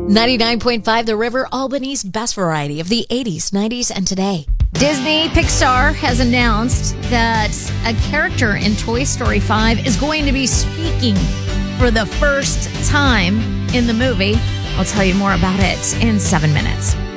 99.5 The River, Albany's best variety of the 80s, 90s, and today. Disney Pixar has announced that a character in Toy Story 5 is going to be speaking for the first time in the movie. I'll tell you more about it in 7 minutes.